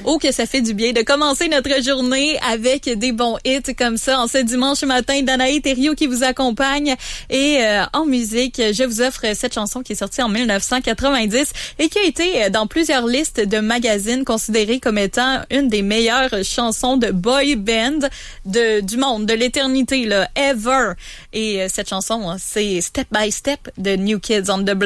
Oh, que ça fait du bien de commencer notre journée avec des bons hits comme ça. En ce dimanche matin, Danae Thériault qui vous accompagne. Et en musique, je vous offre cette chanson qui est sortie en 1990 et qui a été dans plusieurs listes de magazines considérée comme étant une des meilleures chansons de boy band du monde, de l'éternité, là, ever. Et cette chanson, c'est Step by Step de New Kids on the Block.